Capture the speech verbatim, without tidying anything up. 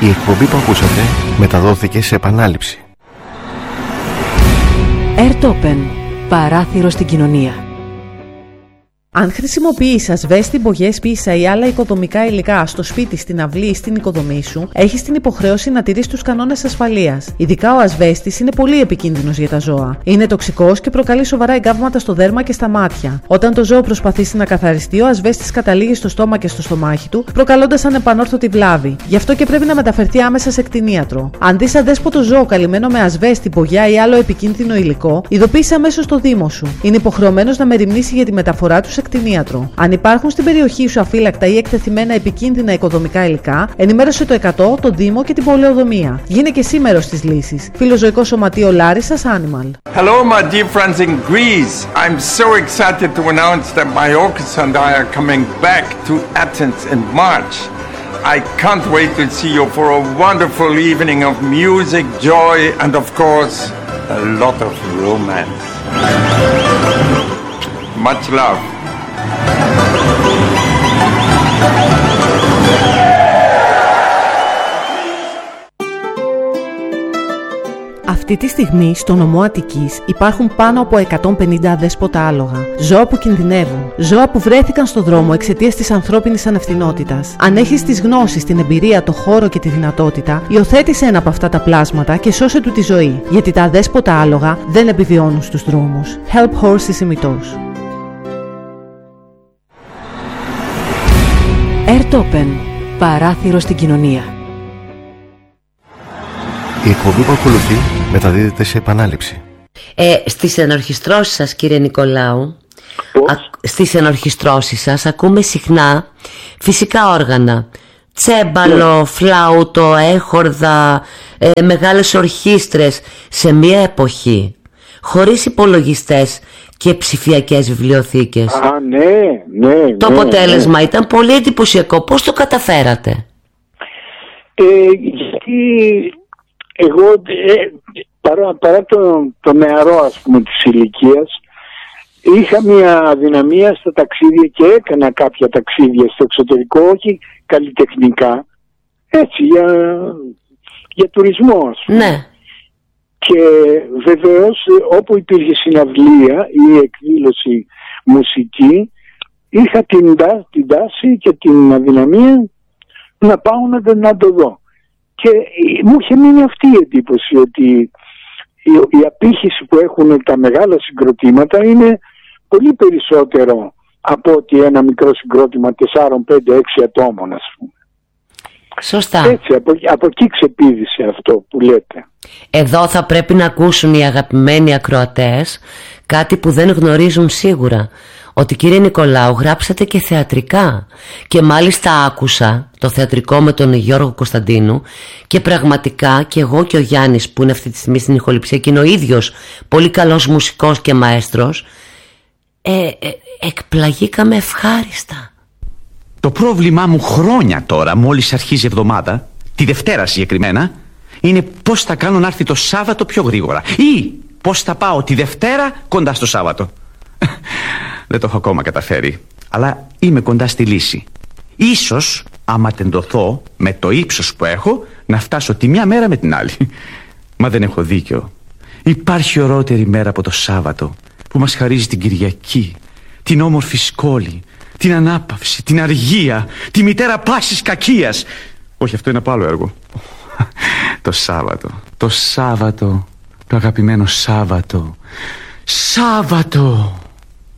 Η εκπομπή που ακούσατε μεταδόθηκε σε επανάληψη. Airtopen. Παράθυρο στην κοινωνία. Αν χρησιμοποιείς ασβέστη, μπογιές, πίσα ή άλλα οικοδομικά υλικά στο σπίτι, στην αυλή ή στην οικοδομή σου, έχεις την υποχρέωση να τηρείς τους κανόνες ασφαλείας. Ειδικά ο ασβέστης είναι πολύ επικίνδυνος για τα ζώα. Είναι τοξικός και προκαλεί σοβαρά εγκάβματα στο δέρμα και στα μάτια. Όταν το ζώο προσπαθήσει να καθαριστεί, ο ασβέστης καταλήγει στο στόμα και στο στομάχι του, προκαλώντας ανεπανόρθωτη βλάβη. Γι' αυτό και πρέπει να μεταφερθεί άμεσα σε κτηνίατρο. Αν δεις αδέσποτο ζώο καλυμμένο με ασβέστη, μπογιά ή άλλο επικίνδυνο υλικό, ειδοποίησε αμέσως το δήμο σου. Είναι υποχρεωμένος να μεριμνήσει για τη μεταφορά του σε κτηνίατρο. Αν υπάρχουν στην περιοχή σου αφύλακτα ή εκτεθειμένα επικίνδυνα οικοδομικά υλικά, ενημέρωσε το εκατό, τον Δήμο και την πολεοδομία. Γίνε και εσύ μέρος της λύσης. Φιλοζωικό Σωματείο Λάρισσας Animal. Hello, my dear friends in Greece. I'm so excited to announce that my orchestra and I are coming back to Athens in March. I can't wait to see you for a wonderful evening of music, joy, and of course, a lot of romance. Much love. Αυτή τη στιγμή στο νομό Αττικής υπάρχουν πάνω από εκατόν πενήντα αδέσποτα άλογα. Ζώα που κινδυνεύουν. Ζώα που βρέθηκαν στο δρόμο εξαιτίας της ανθρώπινης ανευθυνότητας. Αν έχεις τις γνώσεις, την εμπειρία, το χώρο και τη δυνατότητα, υιοθέτησε ένα από αυτά τα πλάσματα και σώσε του τη ζωή. Γιατί τα αδέσποτα άλογα δεν επιβιώνουν στους δρόμους. Help Horses ημιτός. Airtopen. Παράθυρο στην κοινωνία. Η εκπομπή που ακολουθεί μεταδίδεται σε επανάληψη. Ε, στις ενορχιστρώσεις σας, κύριε Νικολάου, α, στις ενορχιστρώσεις σας ακούμε συχνά φυσικά όργανα. Τσέμπαλο, yeah. φλάουτο, έχορδα, ε, μεγάλες ορχήστρες σε μία εποχή, χωρίς υπολογιστές και ψηφιακές βιβλιοθήκες. Α, ναι, ναι. Το ναι, αποτέλεσμα ναι. ήταν πολύ εντυπωσιακό. Πώς το καταφέρατε? Ε, γιατί εγώ ε, παρά, παρά το, το νεαρό, ας πούμε, της ηλικίας, είχα μια αδυναμία στα ταξίδια και έκανα κάποια ταξίδια στο εξωτερικό, όχι καλλιτεχνικά, έτσι, για, για τουρισμό, ας πούμε. Ναι. Και βεβαίως όπου υπήρχε συναυλία ή εκδήλωση μουσική, είχα την, την τάση και την αδυναμία να πάω να το, να το δω. Και μου είχε μείνει αυτή η εντύπωση ότι η, η απήχηση που έχουν τα μεγάλα συγκροτήματα είναι πολύ περισσότερο από ότι ένα μικρό συγκρότημα τεσσάρων, πέντε, έξι ατόμων, ας πούμε. Σωστά. Έτσι, από, από εκεί ξεπήδησε αυτό που λέτε. Εδώ θα πρέπει να ακούσουν οι αγαπημένοι ακροατές κάτι που δεν γνωρίζουν σίγουρα. Ότι, κύριε Νικολάου, γράψατε και θεατρικά. Και μάλιστα άκουσα το θεατρικό με τον Γιώργο Κωνσταντίνου και πραγματικά και εγώ και ο Γιάννης, που είναι αυτή τη στιγμή στην ηχοληψία και είναι ο ίδιος πολύ καλός μουσικός και μαέστρος, ε, ε, εκπλαγήκαμε ευχάριστα. Το πρόβλημά μου χρόνια τώρα, μόλις αρχίζει η εβδομάδα, τη Δευτέρα συγκεκριμένα, είναι πώς θα κάνω να έρθει το Σάββατο πιο γρήγορα ή πώς θα πάω τη Δευτέρα κοντά στο Σάββατο. Δεν το έχω ακόμα καταφέρει, αλλά είμαι κοντά στη λύση. Ίσως, άμα τεντωθώ με το ύψος που έχω, να φτάσω τη μια μέρα με την άλλη. Μα δεν έχω δίκιο. Υπάρχει ωραιότερη μέρα από το Σάββατο, που μας χαρίζει την Κυριακή, την όμορφη σκόλη, την ανάπαυση, την αργία, τη μητέρα πάσης κακίας. Όχι, αυτό είναι από άλλο έργο. Το Σάββατο, το Σάββατο, το αγαπημένο Σάββατο. Σάββατο!